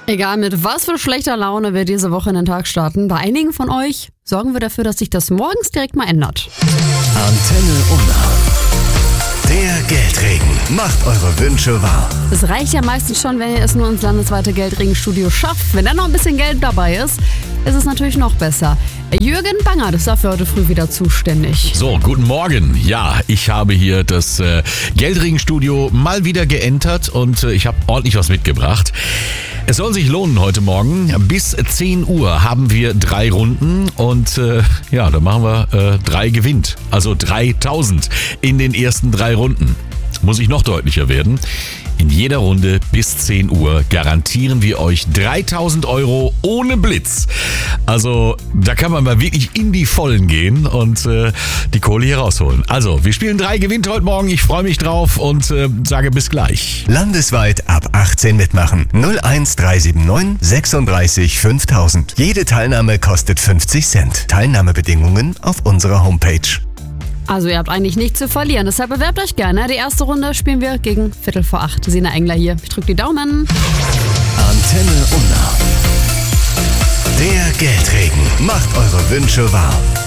Egal mit was für schlechter Laune wir diese Woche in den Tag starten, bei einigen von euch sorgen wir dafür, dass sich das morgens direkt mal ändert. Antenne Unna. Der Geldregen macht eure Wünsche wahr. Es reicht ja meistens schon, wenn ihr es nur ins landesweite Geldregenstudio schafft. Wenn dann noch ein bisschen Geld dabei ist, ist es natürlich noch besser. Jürgen Bangert ist dafür heute früh wieder zuständig. So, guten Morgen. Ja, ich habe hier das Geldregenstudio mal wieder geentert und ich habe ordentlich was mitgebracht. Es soll sich lohnen heute Morgen. Bis 10 Uhr haben wir 3 Runden und da machen wir 3 gewinnt. Also 3.000 in den ersten 3 Runden. Muss ich noch deutlicher werden. In jeder Runde bis 10 Uhr garantieren wir euch 3.000 Euro ohne Blitz. Also da kann man mal wirklich in die Vollen gehen und die Kohle hier rausholen. Also wir spielen 3 gewinnt heute Morgen. Ich freue mich drauf und sage bis gleich. Landesweit ab 18 mitmachen. 01379 36 5000. Jede Teilnahme kostet 50 Cent. Teilnahmebedingungen auf unserer Homepage. Also ihr habt eigentlich nichts zu verlieren, deshalb bewerbt euch gerne. Die erste Runde spielen wir gegen 7:45. Sina Engler hier. Ich drücke die Daumen. Antenne Unna. Der Geldregen macht eure Wünsche wahr.